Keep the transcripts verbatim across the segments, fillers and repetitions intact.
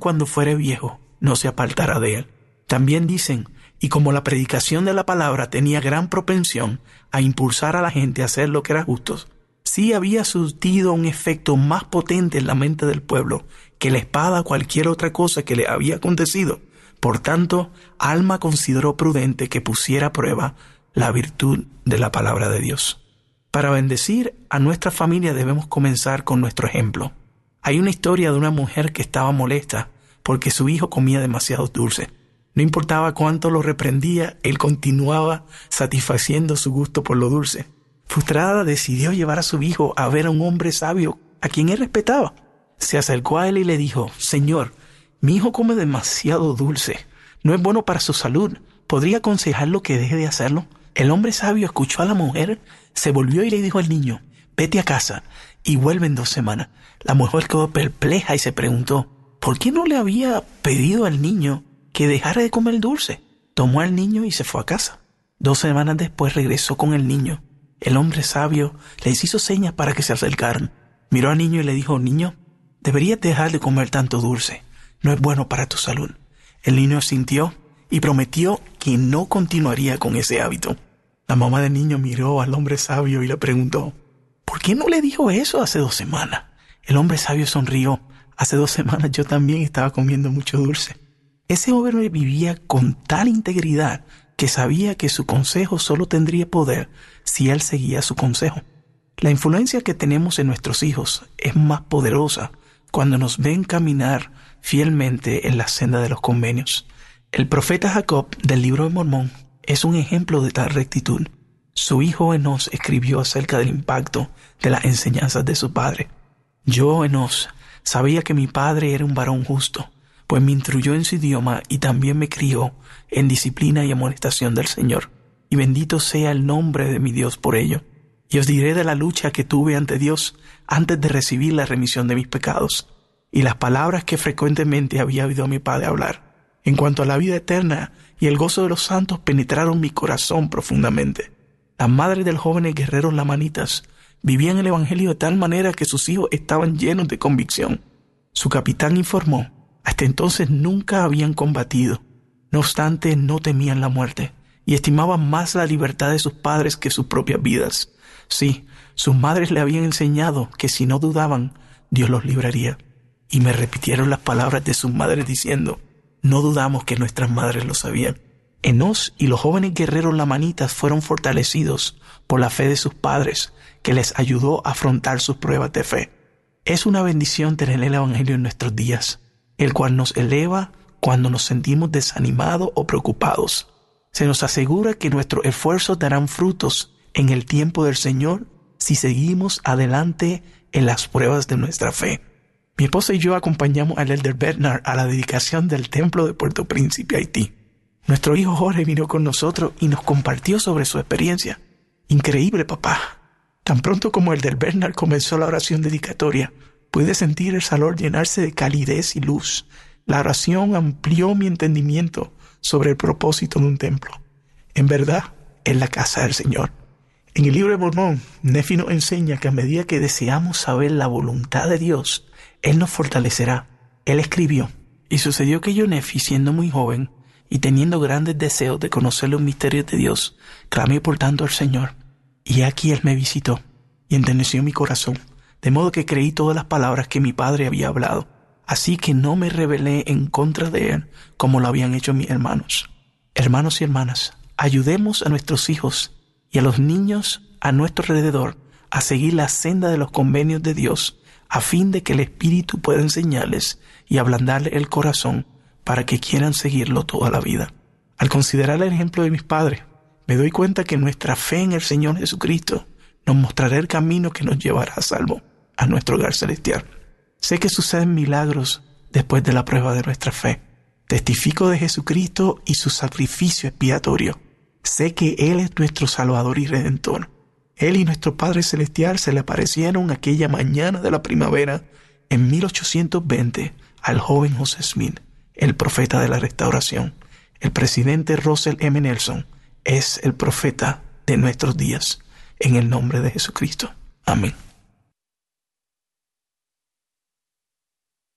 cuando fuere viejo, no se apartará de él. También dicen, y como la predicación de la palabra tenía gran propensión a impulsar a la gente a hacer lo que era justo, sí había surtido un efecto más potente en la mente del pueblo que la espada o cualquier otra cosa que le había acontecido. Por tanto, Alma consideró prudente que pusiera a prueba la virtud de la palabra de Dios. Para bendecir a nuestra familia debemos comenzar con nuestro ejemplo. Hay una historia de una mujer que estaba molesta porque su hijo comía demasiado dulce. No importaba cuánto lo reprendía, él continuaba satisfaciendo su gusto por lo dulce. Frustrada, decidió llevar a su hijo a ver a un hombre sabio a quien él respetaba. Se acercó a él y le dijo, «Señor, mi hijo come demasiado dulce. No es bueno para su salud. ¿Podría aconsejarlo que deje de hacerlo?» El hombre sabio escuchó a la mujer, se volvió y le dijo al niño, «Vete a casa y vuelve en dos semanas». La mujer quedó perpleja y se preguntó, ¿por qué no le había pedido al niño que dejara de comer dulce? Tomó al niño y se fue a casa. Dos semanas después regresó con el niño. El hombre sabio les hizo señas para que se acercaran. Miró al niño y le dijo, «Niño, deberías dejar de comer tanto dulce. No es bueno para tu salud». El niño asintió y prometió que no continuaría con ese hábito. La mamá del niño miró al hombre sabio y le preguntó, «¿Por qué no le dijo eso hace dos semanas?» El hombre sabio sonrió. «Hace dos semanas yo también estaba comiendo mucho dulce». Ese hombre vivía con tal integridad que sabía que su consejo solo tendría poder si él seguía su consejo. La influencia que tenemos en nuestros hijos es más poderosa cuando nos ven caminar fielmente en la senda de los convenios. El profeta Jacob del libro de Mormón es un ejemplo de tal rectitud. Su hijo Enos escribió acerca del impacto de las enseñanzas de su padre. «Yo, Enos, sabía que mi padre era un varón justo, pues me instruyó en su idioma y también me crió en disciplina y amonestación del Señor. Y bendito sea el nombre de mi Dios por ello. Y os diré de la lucha que tuve ante Dios antes de recibir la remisión de mis pecados, y las palabras que frecuentemente había oído a mi padre hablar. En cuanto a la vida eterna y el gozo de los santos penetraron mi corazón profundamente. Las madres del joven guerrero lamanitas vivían el evangelio de tal manera que sus hijos estaban llenos de convicción. Su capitán informó, hasta entonces nunca habían combatido. No obstante, no temían la muerte y estimaban más la libertad de sus padres que sus propias vidas. Sí, sus madres le habían enseñado que si no dudaban, Dios los libraría. Y me repitieron las palabras de sus madres diciendo, no dudamos que nuestras madres lo sabían. Enos y los jóvenes guerreros lamanitas fueron fortalecidos por la fe de sus padres, que les ayudó a afrontar sus pruebas de fe. Es una bendición tener el evangelio en nuestros días, el cual nos eleva cuando nos sentimos desanimados o preocupados. Se nos asegura que nuestros esfuerzos darán frutos en el tiempo del Señor si seguimos adelante en las pruebas de nuestra fe. Mi esposa y yo acompañamos al elder Bernard a la dedicación del templo de Puerto Príncipe, Haití. Nuestro hijo Jorge vino con nosotros y nos compartió sobre su experiencia. Increíble, papá. Tan pronto como el elder Bernard comenzó la oración dedicatoria, pude sentir el salón llenarse de calidez y luz. La oración amplió mi entendimiento sobre el propósito de un templo. En verdad, es la casa del Señor. En el libro de Mormón, Nefi nos enseña que a medida que deseamos saber la voluntad de Dios, Él nos fortalecerá. Él escribió, y sucedió que yo, Nefi, siendo muy joven y teniendo grandes deseos de conocer los misterios de Dios, clamé por tanto al Señor. Y aquí Él me visitó y enterneció mi corazón, de modo que creí todas las palabras que mi padre había hablado. Así que no me rebelé en contra de Él como lo habían hecho mis hermanos. Hermanos y hermanas, ayudemos a nuestros hijos y a los niños a nuestro alrededor a seguir la senda de los convenios de Dios, a fin de que el Espíritu pueda enseñarles y ablandarles el corazón para que quieran seguirlo toda la vida. Al considerar el ejemplo de mis padres, me doy cuenta que nuestra fe en el Señor Jesucristo nos mostrará el camino que nos llevará a salvo a nuestro hogar celestial. Sé que suceden milagros después de la prueba de nuestra fe. Testifico de Jesucristo y su sacrificio expiatorio. Sé que Él es nuestro Salvador y Redentor. Él y nuestro Padre Celestial se le aparecieron aquella mañana de la primavera en mil ochocientos veinte al joven José Smith, el profeta de la restauración. El presidente Russell M. Nelson es el profeta de nuestros días, en el nombre de Jesucristo. Amén.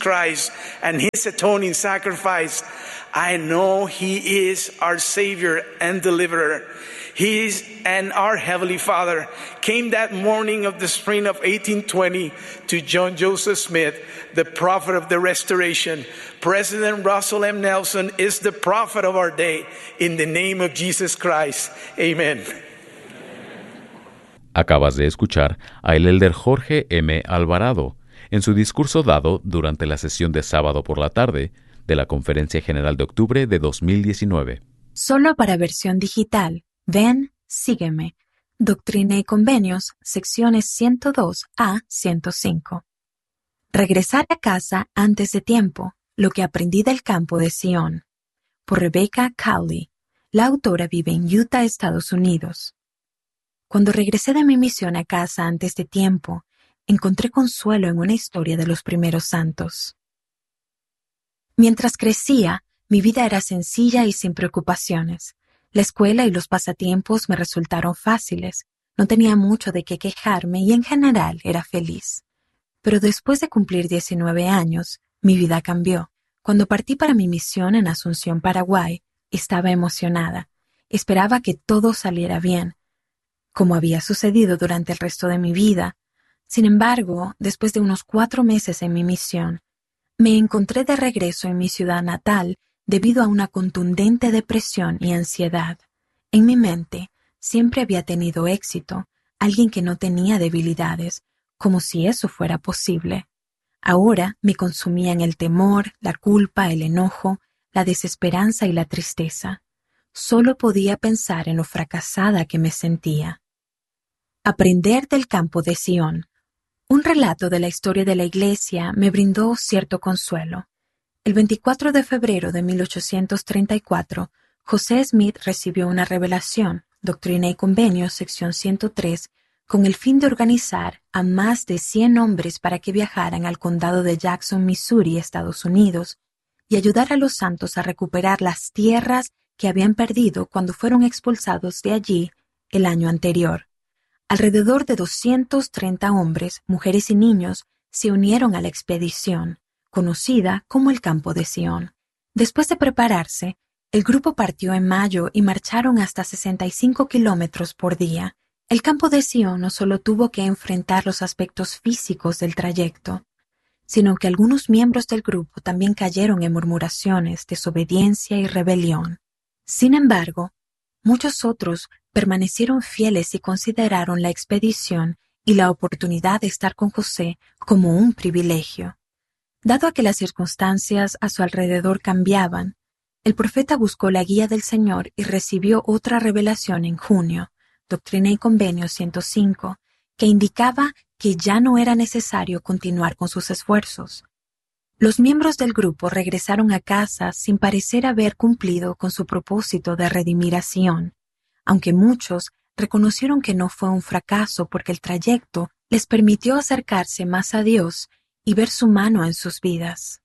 Christ and His atoning sacrifice, I know He is our Savior and Deliverer. He is, and our Heavenly Father came that morning of the spring of eighteen twenty to John Joseph Smith, the prophet of the Restoration. President Russell M. Nelson is the prophet of our day. In the name of Jesus Christ. Amen. Acabas de escuchar al elder Jorge M. Alvarado en su discurso dado durante la sesión de sábado por la tarde de la Conferencia General de Octubre de dos mil diecinueve. Solo para versión digital. Ven, sígueme. Doctrina y Convenios, secciones ciento dos a ciento cinco. Regresar a casa antes de tiempo, lo que aprendí del campo de Sion. Por Rebecca Cowley. La autora vive en Utah, Estados Unidos. Cuando regresé de mi misión a casa antes de tiempo, encontré consuelo en una historia de los primeros santos. Mientras crecía, mi vida era sencilla y sin preocupaciones. La escuela y los pasatiempos me resultaron fáciles, no tenía mucho de qué quejarme y en general era feliz. Pero después de cumplir diecinueve años, mi vida cambió. Cuando partí para mi misión en Asunción, Paraguay, estaba emocionada. Esperaba que todo saliera bien, como había sucedido durante el resto de mi vida. Sin embargo, después de unos cuatro meses en mi misión, me encontré de regreso en mi ciudad natal debido a una contundente depresión y ansiedad. En mi mente siempre había tenido éxito, alguien que no tenía debilidades, como si eso fuera posible. Ahora me consumían el temor, la culpa, el enojo, la desesperanza y la tristeza. Solo podía pensar en lo fracasada que me sentía. Aprender del campo de Sion. Un relato de la historia de la Iglesia me brindó cierto consuelo. El veinticuatro de febrero de mil ochocientos treinta y cuatro, José Smith recibió una revelación, Doctrina y Convenios, sección ciento tres, con el fin de organizar a más de cien hombres para que viajaran al condado de Jackson, Missouri, Estados Unidos, y ayudar a los santos a recuperar las tierras que habían perdido cuando fueron expulsados de allí el año anterior. Alrededor de doscientos treinta hombres, mujeres y niños se unieron a la expedición, conocida como el Campo de Sion. Después de prepararse, el grupo partió en mayo y marcharon hasta sesenta y cinco kilómetros por día. El Campo de Sion no solo tuvo que enfrentar los aspectos físicos del trayecto, sino que algunos miembros del grupo también cayeron en murmuraciones, desobediencia y rebelión. Sin embargo, muchos otros permanecieron fieles y consideraron la expedición y la oportunidad de estar con José como un privilegio. Dado a que las circunstancias a su alrededor cambiaban, el profeta buscó la guía del Señor y recibió otra revelación en junio, Doctrina y Convenios ciento cinco, que indicaba que ya no era necesario continuar con sus esfuerzos. Los miembros del grupo regresaron a casa sin parecer haber cumplido con su propósito de redimir a Sion, aunque muchos reconocieron que no fue un fracaso porque el trayecto les permitió acercarse más a Dios y ver su mano en sus vidas.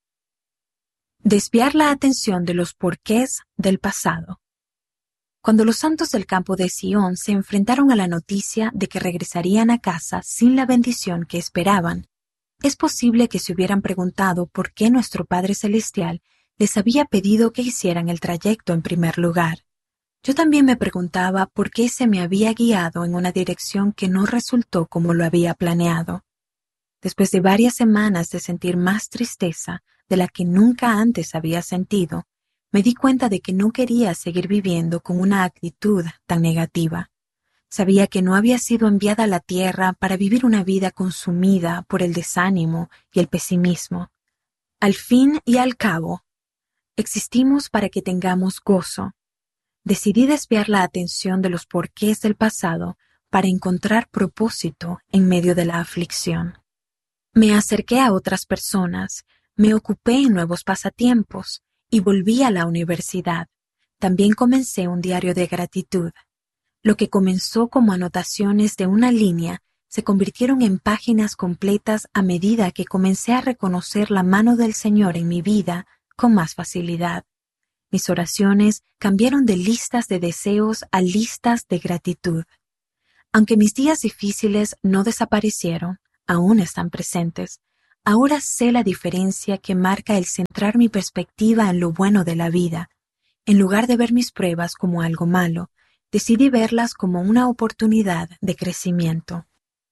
Desviar la atención de los porqués del pasado. Cuando los santos del Campo de Sion se enfrentaron a la noticia de que regresarían a casa sin la bendición que esperaban, es posible que se hubieran preguntado por qué nuestro Padre Celestial les había pedido que hicieran el trayecto en primer lugar. Yo también me preguntaba por qué se me había guiado en una dirección que no resultó como lo había planeado. Después de varias semanas de sentir más tristeza de la que nunca antes había sentido, me di cuenta de que no quería seguir viviendo con una actitud tan negativa. Sabía que no había sido enviada a la tierra para vivir una vida consumida por el desánimo y el pesimismo. Al fin y al cabo, existimos para que tengamos gozo. Decidí desviar la atención de los porqués del pasado para encontrar propósito en medio de la aflicción. Me acerqué a otras personas, me ocupé en nuevos pasatiempos y volví a la universidad. También comencé un diario de gratitud. Lo que comenzó como anotaciones de una línea se convirtieron en páginas completas a medida que comencé a reconocer la mano del Señor en mi vida con más facilidad. Mis oraciones cambiaron de listas de deseos a listas de gratitud. Aunque mis días difíciles no desaparecieron, aún están presentes. Ahora sé la diferencia que marca el centrar mi perspectiva en lo bueno de la vida. En lugar de ver mis pruebas como algo malo, decidí verlas como una oportunidad de crecimiento.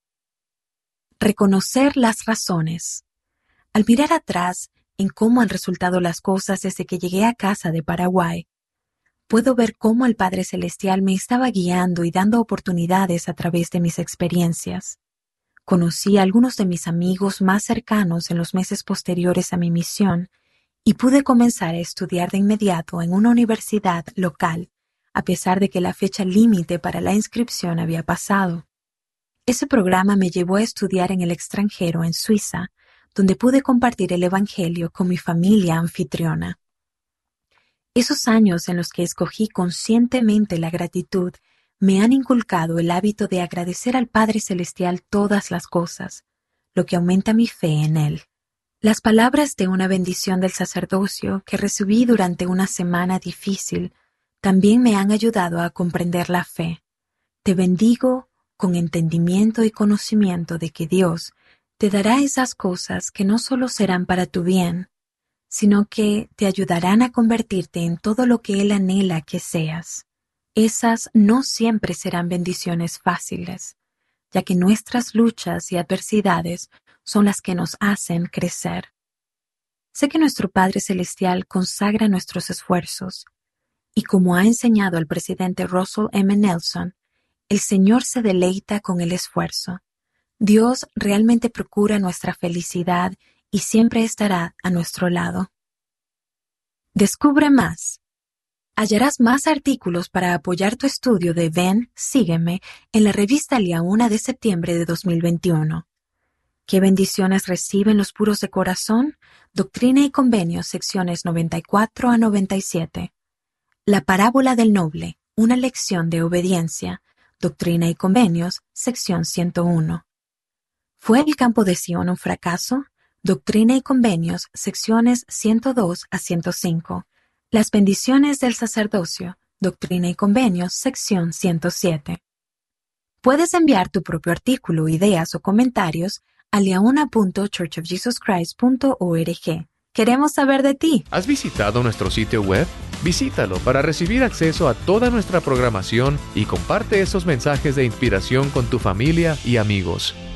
Reconocer las razones. Al mirar atrás en cómo han resultado las cosas desde que llegué a casa de Paraguay, puedo ver cómo el Padre Celestial me estaba guiando y dando oportunidades a través de mis experiencias. Conocí a algunos de mis amigos más cercanos en los meses posteriores a mi misión y pude comenzar a estudiar de inmediato en una universidad local, a pesar de que la fecha límite para la inscripción había pasado. Ese programa me llevó a estudiar en el extranjero, en Suiza, donde pude compartir el Evangelio con mi familia anfitriona. Esos años en los que escogí conscientemente la gratitud me han inculcado el hábito de agradecer al Padre Celestial todas las cosas, lo que aumenta mi fe en Él. Las palabras de una bendición del sacerdocio que recibí durante una semana difícil también me han ayudado a comprender la fe. Te bendigo con entendimiento y conocimiento de que Dios te dará esas cosas que no solo serán para tu bien, sino que te ayudarán a convertirte en todo lo que Él anhela que seas. Esas no siempre serán bendiciones fáciles, ya que nuestras luchas y adversidades son las que nos hacen crecer. Sé que nuestro Padre Celestial consagra nuestros esfuerzos, y como ha enseñado el presidente Russell M. Nelson, el Señor se deleita con el esfuerzo. Dios realmente procura nuestra felicidad y siempre estará a nuestro lado. Descubre más. Hallarás más artículos para apoyar tu estudio de Ven, Sígueme en la revista Liauna de septiembre de dos mil veintiuno. ¿Qué bendiciones reciben los puros de corazón? Doctrina y Convenios, secciones noventa y cuatro a noventa y siete. La parábola del noble, una lección de obediencia. Doctrina y Convenios, sección ciento uno. ¿Fue el campo de Sion un fracaso? Doctrina y Convenios, secciones ciento dos a ciento cinco. Las bendiciones del sacerdocio, Doctrina y Convenios, sección ciento siete. Puedes enviar tu propio artículo, ideas o comentarios a liauna punto church of jesus christ punto org. Queremos saber de ti. ¿Has visitado nuestro sitio web? Visítalo para recibir acceso a toda nuestra programación y comparte esos mensajes de inspiración con tu familia y amigos.